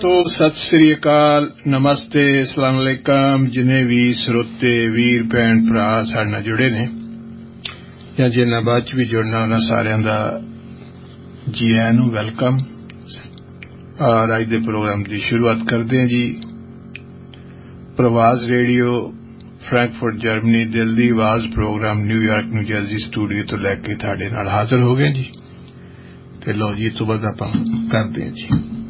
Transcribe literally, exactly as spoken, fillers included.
तो सत श्री अकाल, नमस्ते, अस्सलाम वालेकुम। जिन्हें भी श्रोते वीर भैन भरा साडे नाल जुड़े ने या जिन्हां बाद च भी जुड़ना उन्हां सारिआं दा जी आयां नूं वेलकम। और अज दे प्रोग्राम की शुरुआत करते हैं जी। प्रवास रेडियो फ्रैंकफर्ट जर्मनी दिल दी आवाज programme New York new Jersey studio तो लैके तुहाडे नाल हाजिर हो गए जी। ते लो जी तो बाद आपां करदे हैं जी।